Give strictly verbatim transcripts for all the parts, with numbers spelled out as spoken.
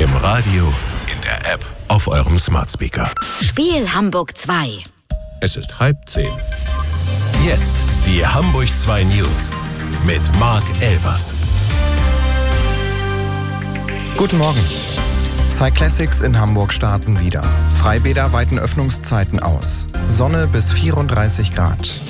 Im Radio, in der App, auf eurem Smart Speaker. Spiel Hamburg zwei. Es ist halb zehn. Jetzt die Hamburg zwei News mit Marc Elbers. Guten Morgen. Cyclassics in Hamburg starten wieder. Freibäder weiten Öffnungszeiten aus. Sonne bis vierunddreißig Grad.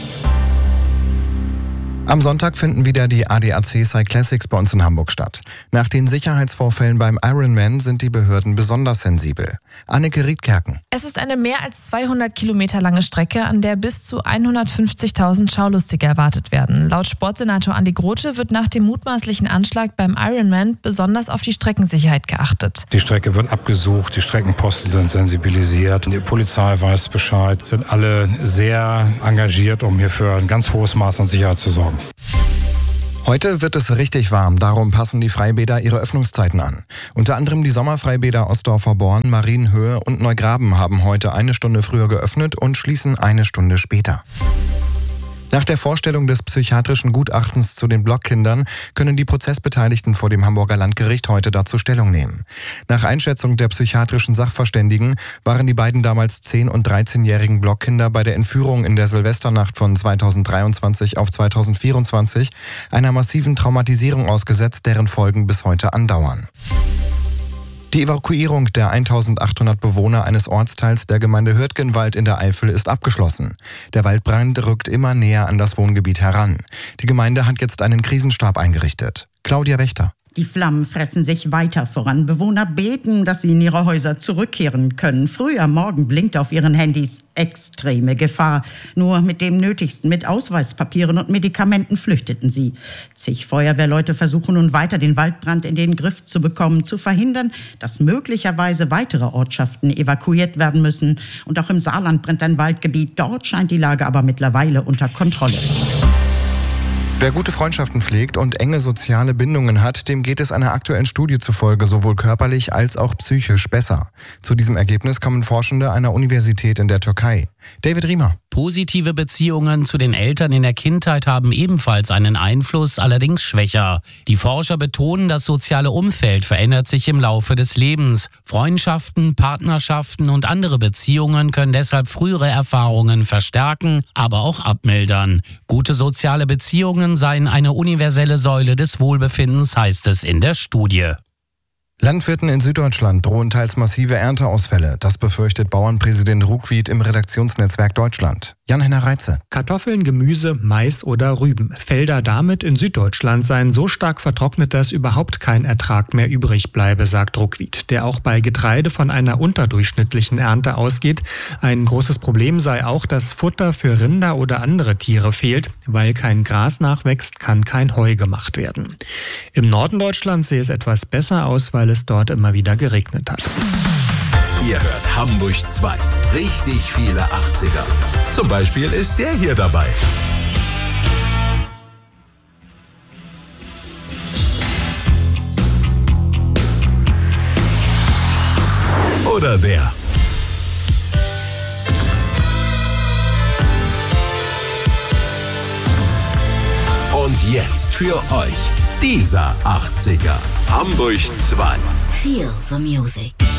Am Sonntag finden wieder die A D A C Cyclassics bei uns in Hamburg statt. Nach den Sicherheitsvorfällen beim Ironman sind die Behörden besonders sensibel. Anneke Riedkerken. Es ist eine mehr als zweihundert Kilometer lange Strecke, an der bis zu hundertfünfzigtausend Schaulustige erwartet werden. Laut Sportsenator Andi Grote wird nach dem mutmaßlichen Anschlag beim Ironman besonders auf die Streckensicherheit geachtet. Die Strecke wird abgesucht, die Streckenposten sind sensibilisiert, die Polizei weiß Bescheid, sind alle sehr engagiert, um hier für ein ganz hohes Maß an Sicherheit zu sorgen. Heute wird es richtig warm, darum passen die Freibäder ihre Öffnungszeiten an. Unter anderem die Sommerfreibäder Ostdorfer Born, Marienhöhe und Neugraben haben heute eine Stunde früher geöffnet und schließen eine Stunde später. Nach der Vorstellung des psychiatrischen Gutachtens zu den Blockkindern können die Prozessbeteiligten vor dem Hamburger Landgericht heute dazu Stellung nehmen. Nach Einschätzung der psychiatrischen Sachverständigen waren die beiden damals zehn- und dreizehnjährigen Blockkinder bei der Entführung in der Silvesternacht von zweitausenddreiundzwanzig auf zweitausendvierundzwanzig einer massiven Traumatisierung ausgesetzt, deren Folgen bis heute andauern. Die Evakuierung der eintausendachthundert Bewohner eines Ortsteils der Gemeinde Hürtgenwald in der Eifel ist abgeschlossen. Der Waldbrand rückt immer näher an das Wohngebiet heran. Die Gemeinde hat jetzt einen Krisenstab eingerichtet. Claudia Wächter. Die Flammen fressen sich weiter voran. Bewohner beten, dass sie in ihre Häuser zurückkehren können. Früh am Morgen blinkt auf ihren Handys extreme Gefahr. Nur mit dem Nötigsten, mit Ausweispapieren und Medikamenten flüchteten sie. Zig Feuerwehrleute versuchen nun weiter, den Waldbrand in den Griff zu bekommen, zu verhindern, dass möglicherweise weitere Ortschaften evakuiert werden müssen. Und auch im Saarland brennt ein Waldgebiet. Dort scheint die Lage aber mittlerweile unter Kontrolle. Wer gute Freundschaften pflegt und enge soziale Bindungen hat, dem geht es einer aktuellen Studie zufolge sowohl körperlich als auch psychisch besser. Zu diesem Ergebnis kommen Forschende einer Universität in der Türkei. David Riemer. Positive Beziehungen zu den Eltern in der Kindheit haben ebenfalls einen Einfluss, allerdings schwächer. Die Forscher betonen, das soziale Umfeld verändert sich im Laufe des Lebens. Freundschaften, Partnerschaften und andere Beziehungen können deshalb frühere Erfahrungen verstärken, aber auch abmildern. Gute soziale Beziehungen seien eine universelle Säule des Wohlbefindens, heißt es in der Studie. Landwirten in Süddeutschland drohen teils massive Ernteausfälle. Das befürchtet Bauernpräsident Ruckwied im Redaktionsnetzwerk Deutschland. Jan-Henner Reitze. Kartoffeln, Gemüse, Mais oder Rüben. Felder damit in Süddeutschland seien so stark vertrocknet, dass überhaupt kein Ertrag mehr übrig bleibe, sagt Ruckwied, der auch bei Getreide von einer unterdurchschnittlichen Ernte ausgeht. Ein großes Problem sei auch, dass Futter für Rinder oder andere Tiere fehlt. Weil kein Gras nachwächst, kann kein Heu gemacht werden. Im Norden Deutschlands sehe es etwas besser aus, weil es dort immer wieder geregnet hat. Ihr hört Hamburg zwei. Richtig viele achtziger. Zum Beispiel ist der hier dabei. Oder der. Und jetzt für euch dieser achtziger. Hamburg zwei. Feel the music.